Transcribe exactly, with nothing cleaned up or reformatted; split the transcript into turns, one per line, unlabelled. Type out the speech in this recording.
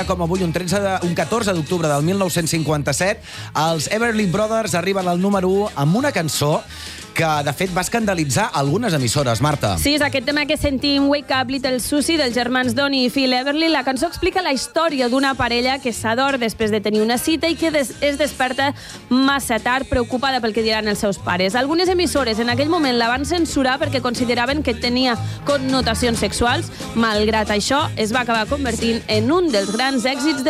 Com avui, un, tretze de, un catorze d'octubre del mil nou-cents cinquanta-set, els Everly Brothers arriben al número u amb una cançó que, de fet, va escandalitzar algunes emissores, Marta.
Sí, és aquest tema que sentim, Wake Up Little Susie, dels germans Donny i Phil Everly. La cançó explica la història d'una parella que s'ador després de tenir una cita i que des es desperta massa tard, preocupada pel que diran els seus pares. Algunes emissores en aquell moment la van censurar perquè consideraven que tenia connotacions sexuals. Malgrat això, es va acabar convertint en un dels grans èxits de